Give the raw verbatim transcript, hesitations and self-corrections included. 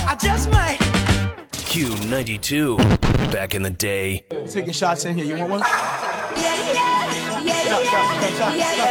I just might. Q ninety-two, back in the day. Taking shots in here. You want one? Yeah, yeah, yeah, Shot, shot, shot, shot, shot.